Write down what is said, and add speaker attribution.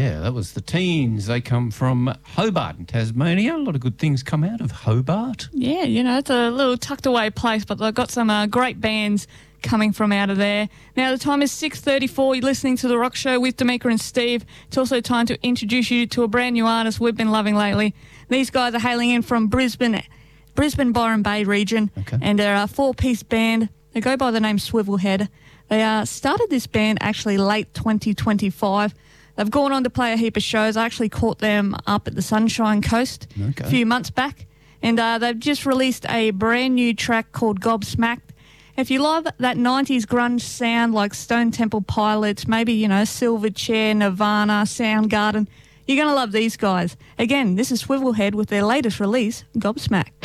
Speaker 1: Yeah, that was the Teens. They come from Hobart in Tasmania. A lot of good things come out of Hobart.
Speaker 2: Yeah, it's a little tucked away place, but they've got some great bands coming from out of there. Now, the time is 6:34. You're listening to The Rock Show with D'Amica and Steve. It's also time to introduce you to a brand new artist we've been loving lately. These guys are hailing in from Brisbane, Byron Bay region, and they're a four-piece band. They go by the name Swivelhead. They started this band actually late 2025. They've gone on to play a heap of shows. I actually caught them up at the Sunshine Coast a few months back. And they've just released a brand new track called Gobsmacked. If you love that 90s grunge sound like Stone Temple Pilots, maybe, Silverchair, Nirvana, Soundgarden, you're going to love these guys. Again, this is Swivelhead with their latest release, Gobsmacked.